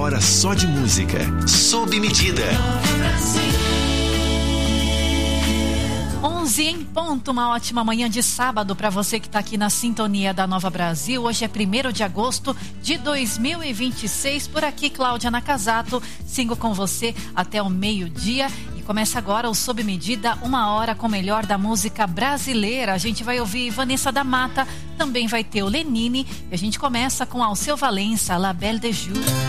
hora só de música. Sob medida. 11 em ponto, uma ótima manhã de sábado para você que está aqui na sintonia da Nova Brasil. Hoje é 1º de agosto de 2026. Por aqui, Cláudia Nakazato, sigo com você até o meio-dia. Começa agora o Sob Medida, 1 hora com o melhor da música brasileira. A gente vai ouvir Vanessa da Mata, também vai ter o Lenine. E a gente começa com Alceu Valença, La Belle de Jour.